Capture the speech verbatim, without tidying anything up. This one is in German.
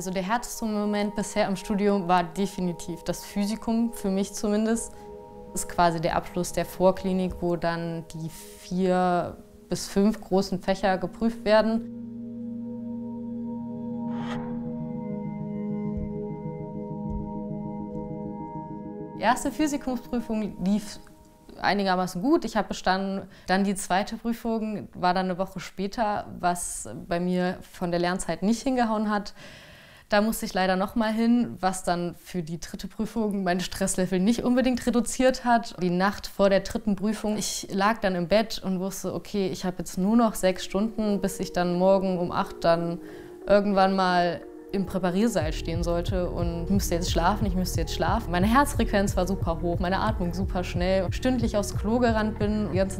Also der härteste Moment bisher im Studium war definitiv das Physikum, für mich zumindest. Das ist quasi der Abschluss der Vorklinik, wo dann die vier bis fünf großen Fächer geprüft werden. Die erste Physikumsprüfung lief einigermaßen gut. Ich habe bestanden. Dann die zweite Prüfung war dann eine Woche später, was bei mir von der Lernzeit nicht hingehauen hat. Da musste ich leider noch mal hin, was dann für die dritte Prüfung mein Stresslevel nicht unbedingt reduziert hat. Die Nacht vor der dritten Prüfung, ich lag dann im Bett und wusste, okay, ich habe jetzt nur noch sechs Stunden, bis ich dann morgen um acht dann irgendwann mal im Präpariersaal stehen sollte und ich müsste jetzt schlafen, ich müsste jetzt schlafen. Meine Herzfrequenz war super hoch, meine Atmung super schnell. Stündlich aufs Klo gerannt bin, die ganze